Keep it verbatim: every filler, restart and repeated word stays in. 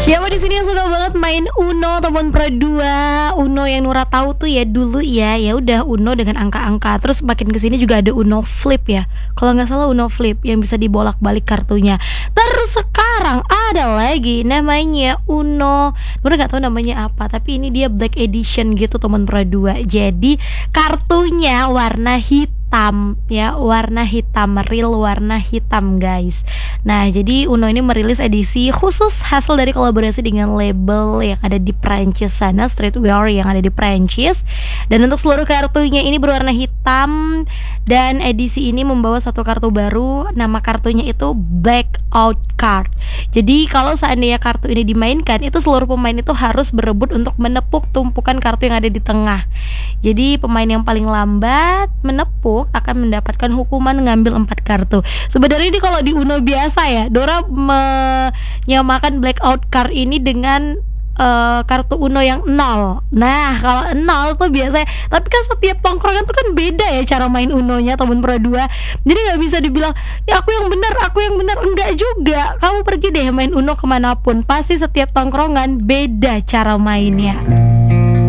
Siapa di sini yang suka banget main Uno ataupun Pro dua? Uno yang Nura tahu tuh ya dulu ya, ya udah Uno dengan angka-angka. Terus makin kesini juga ada Uno Flip ya. Kalau nggak salah Uno Flip yang bisa dibolak-balik kartunya. Terus sekarang ada lagi namanya Uno, Nura nggak tahu namanya apa, tapi ini dia Black Edition gitu teman Pro dua. Jadi kartunya warna hitam. Hitam ya, warna hitam, real warna hitam guys. Nah jadi Uno ini merilis edisi khusus hasil dari kolaborasi dengan label yang ada di Prancis sana, Streetwear yang ada di Prancis. Dan untuk seluruh kartunya ini berwarna hitam. Dan edisi ini membawa satu kartu baru, nama kartunya itu Blackout Card. Jadi kalau seandainya kartu ini dimainkan, itu seluruh pemain itu harus berebut untuk menepuk tumpukan kartu yang ada di tengah. Jadi pemain yang paling lambat menepuk akan mendapatkan hukuman mengambil empat kartu. Sebenarnya ini kalau di Uno biasa ya, Dora menyamakan Blackout Card ini dengan uh, kartu Uno yang nol. Nah kalau nol tuh biasanya, tapi kan setiap tongkrongan tuh kan beda ya cara main Unonya temen Pro dua. Jadi gak bisa dibilang ya aku yang benar, aku yang benar. Enggak juga. Kamu pergi deh main Uno kemanapun, pasti setiap tongkrongan beda cara mainnya.